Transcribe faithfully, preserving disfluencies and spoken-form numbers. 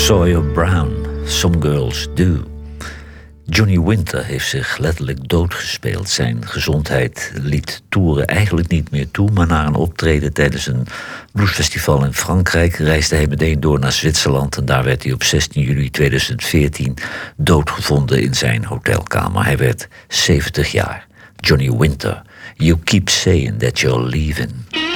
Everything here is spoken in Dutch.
Sawyer Brown, Some Girls Do. Johnny Winter heeft zich letterlijk doodgespeeld. Zijn gezondheid liet toeren eigenlijk niet meer toe, maar na een optreden tijdens een bluesfestival in Frankrijk reisde hij meteen door naar Zwitserland en daar werd hij op zestien juli tweeduizend veertien doodgevonden in zijn hotelkamer. Hij werd zeventig jaar. Johnny Winter, You Keep Saying That You're Leaving.